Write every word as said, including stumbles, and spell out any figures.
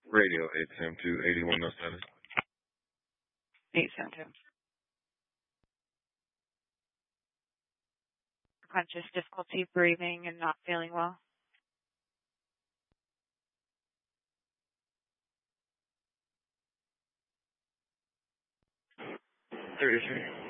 Radio eight seven two, eight one zero seven. eight seven two. Conscious difficulty breathing and not feeling well. thirty-three.